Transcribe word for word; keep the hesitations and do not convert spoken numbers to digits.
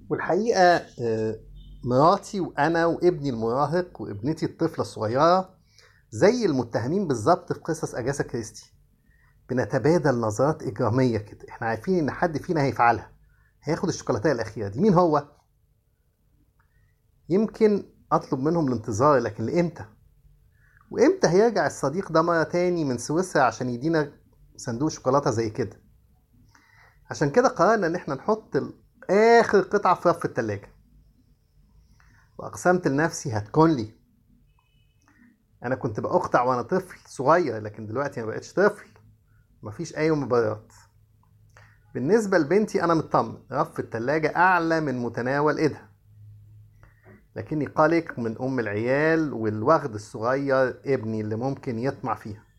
والحقيقة آه، مراتي وأنا وابني المراهق وابنتي الطفلة الصغيرة زي المتهمين بالظبط في قصص أجاسا كريستي. بنتبادل نظرات إجرامية كده، احنا عارفين إن حد فينا هيفعلها، هياخد الشوكولاتة الأخيرة دي. مين هو؟ يمكن أطلب منهم الانتظار، لكن لإمتى؟ وإمتى هيرجع الصديق ده مرة تاني من سويسرا عشان يدينا صندوق شوكولاتة زي كده؟ عشان كده قررنا إن احنا نحط ال- آخر قطعة في رف التلاجة، وأقسمت لنفسي هتكون لي. انا كنت بقطع وانا طفل صغير، لكن دلوقتي ما بقتش طفل. مفيش اي مبررات. بالنسبه لبنتي انا مطمن، رف التلاجة اعلى من متناول ايدها، لكني قلق من ام العيال والوغد الصغير ابني اللي ممكن يطمع فيها.